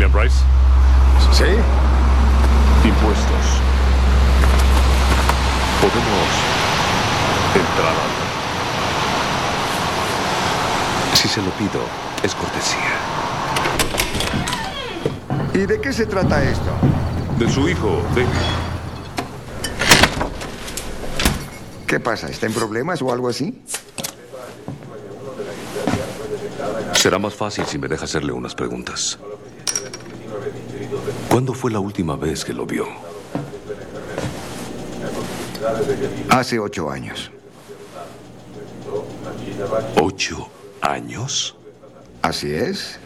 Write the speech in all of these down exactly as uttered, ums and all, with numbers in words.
Agent Price. ¿Sí? Impuestos. Podemos entrar a... Si se lo pido, es cortesía. ¿Y de qué se trata esto? De su hijo, David. ¿Qué pasa? ¿Está en problemas o algo así? Será más fácil si me deja hacerle unas preguntas. ¿Cuándo fue la última vez que lo vio? Hace ocho años. ¿Ocho años? Así es.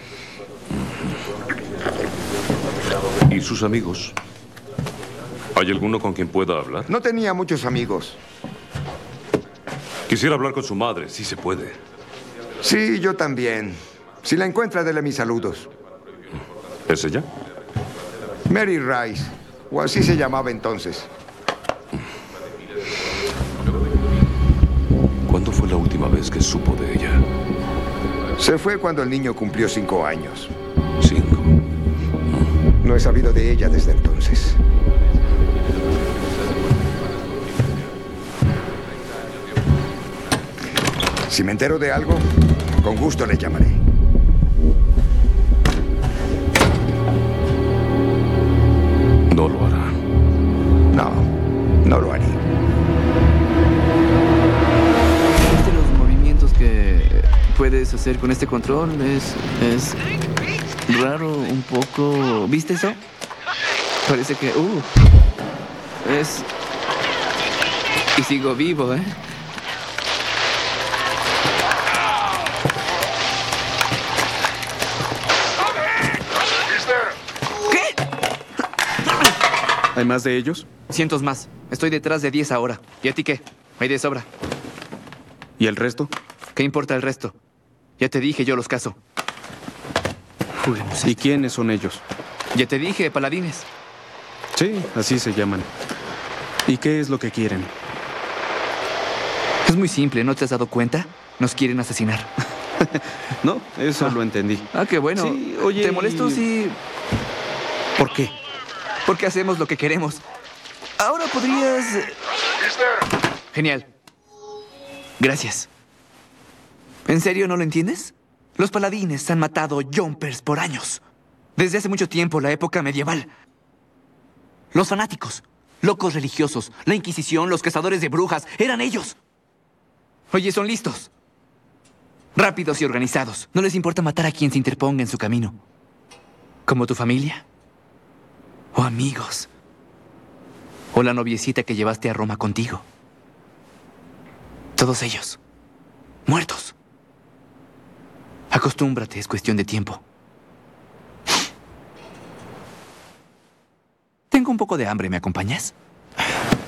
¿Y sus amigos? ¿Hay alguno con quien pueda hablar? No tenía muchos amigos. Quisiera hablar con su madre, si se puede. Sí, yo también. Si la encuentra, dele mis saludos. ¿Es ella? Mary Rice, o así se llamaba entonces. ¿Cuándo fue la última vez que supo de ella? Se fue cuando el niño cumplió cinco años. ¿Cinco? No he sabido de ella desde entonces. Si me entero de algo, con gusto le llamaré. No lo hará. No, no lo haría. ¿Viste los movimientos que puedes hacer con este control? Es... es raro un poco. ¿Viste eso? Parece que... Uh, es... Y sigo vivo, ¿eh? ¿Hay más de ellos? Cientos más. Estoy detrás de diez ahora. ¿Y a ti qué? Hay de sobra. ¿Y el resto? ¿Qué importa el resto? Ya te dije, yo los caso. Juguemos. ¿Y quiénes son ellos? Ya te dije, paladines. Sí, así se llaman. ¿Y qué es lo que quieren? Es muy simple, ¿no te has dado cuenta? Nos quieren asesinar. No, eso Ah. lo entendí. Ah, qué bueno. Sí, oye, ¿Te molesto y- si...? ¿Por qué? Porque hacemos lo que queremos. Ahora podrías... Genial. Gracias. ¿En serio no lo entiendes? Los paladines han matado jumpers por años. Desde hace mucho tiempo, la época medieval. Los fanáticos, locos religiosos, la Inquisición, los cazadores de brujas, eran ellos. Oye, son listos. Rápidos y organizados. No les importa matar a quien se interponga en su camino. Como tu familia. O amigos. O la noviecita que llevaste a Roma contigo. Todos ellos. Muertos. Acostúmbrate, es cuestión de tiempo. Tengo un poco de hambre, ¿me acompañas?